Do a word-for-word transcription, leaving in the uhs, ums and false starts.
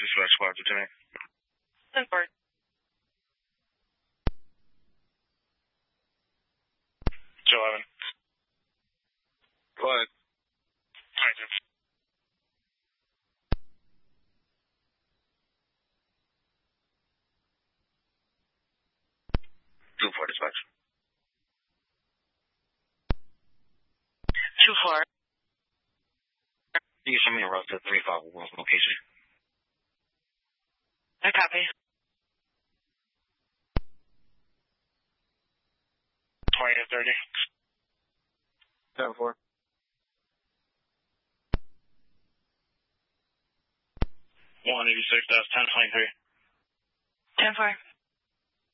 dispatch squad to me. ten four. eleven. Go ahead. twenty-two. two four dispatch. two four. Can you send me a route to three five one location? I copy. twenty to thirty. ten four. one eighty-six, that's ten twenty-three. ten four.